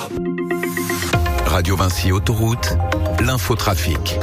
Radio Vinci Autoroute, l'infotrafic.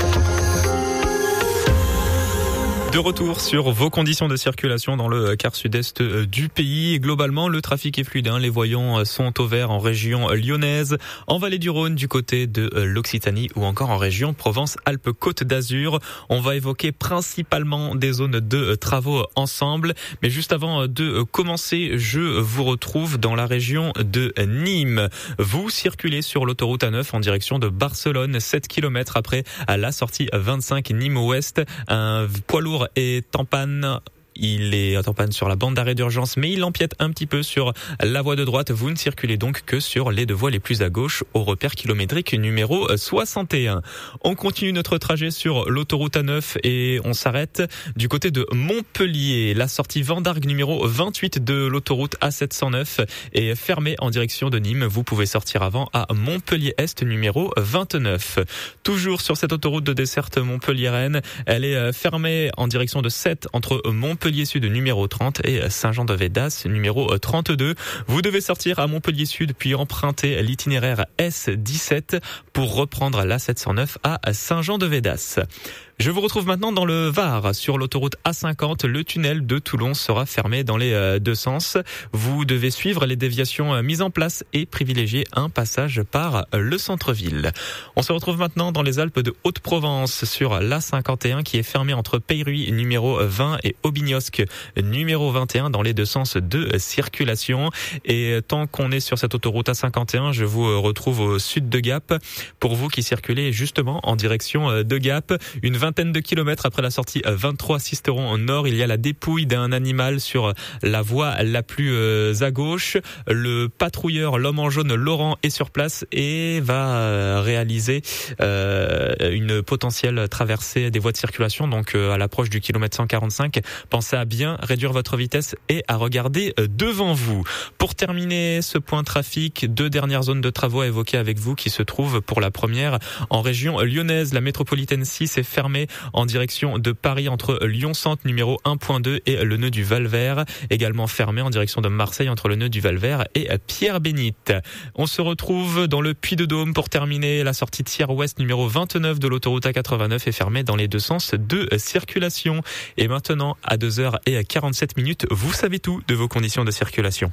De retour sur vos conditions de circulation dans le quart sud-est du pays. Globalement, le trafic est fluide. Les voyants sont au vert en région lyonnaise, en vallée du Rhône du côté de l'Occitanie ou encore en région Provence-Alpes-Côte d'Azur. On va évoquer principalement des zones de travaux ensemble. Mais juste avant de commencer, je vous retrouve dans la région de Nîmes. Vous circulez sur l'autoroute A9 en direction de Barcelone, 7 km après la sortie 25 Nîmes-Ouest. Un poids lourd est en panne. Il est en panne sur la bande d'arrêt d'urgence, mais il empiète un petit peu sur la voie de droite. Vous ne circulez donc que sur les deux voies les plus à gauche, au repère kilométrique numéro 61. On continue notre trajet sur l'autoroute A9 et on s'arrête du côté de Montpellier. La sortie Vendargue numéro 28 de l'autoroute A709 est fermée en direction de Nîmes. Vous pouvez sortir avant à Montpellier-Est numéro 29. Toujours sur cette autoroute de desserte Montpellier-Rennes, elle est fermée en direction de Sète entre Montpellier Sud numéro 30 et Saint-Jean-de-Védas numéro 32. Vous devez sortir à Montpellier Sud puis emprunter l'itinéraire S17 pour reprendre la 709 à Saint-Jean-de-Védas. Je vous retrouve maintenant dans le Var. Sur l'autoroute A50, le tunnel de Toulon sera fermé dans les deux sens. Vous devez suivre les déviations mises en place et privilégier un passage par le centre-ville. On se retrouve maintenant dans les Alpes de Haute-Provence sur l'A51 qui est fermé entre Peyruy numéro 20 et Aubignosc numéro 21 dans les deux sens de circulation. Et tant qu'on est sur cette autoroute A51, je vous retrouve au sud de Gap. Pour vous qui circulez justement en direction de Gap, une vingtaine de kilomètres après la sortie 23 Sisteron au nord, il y a la dépouille d'un animal sur la voie la plus à gauche. Le patrouilleur, l'homme en jaune Laurent, est sur place et va réaliser une potentielle traversée des voies de circulation, donc à l'approche du kilomètre 145. Pensez à bien réduire votre vitesse et à regarder devant vous. Pour terminer ce point trafic, deux dernières zones de travaux à évoquer avec vous qui se trouvent pour la première en région lyonnaise. La métropolitaine 6 est fermée en direction de Paris entre Lyon-Centre numéro 1.2 et le nœud du Val-Vert. Également fermée en direction de Marseille entre le nœud du Val-Vert et Pierre-Bénite. On se retrouve dans le Puy-de-Dôme pour terminer. La sortie de Sierre-Ouest numéro 29 de l'autoroute A89 est fermée dans les deux sens de circulation. Et maintenant, à 2h47, vous savez tout de vos conditions de circulation.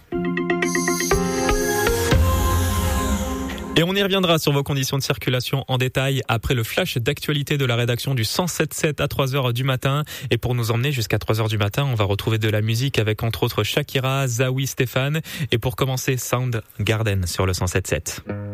Et on y reviendra sur vos conditions de circulation en détail après le flash d'actualité de la rédaction du 107.7 à 3h du matin. Et pour nous emmener jusqu'à 3h du matin, on va retrouver de la musique avec entre autres Shakira, Zawi, Stéphane. Et pour commencer, Soundgarden sur le 107.7.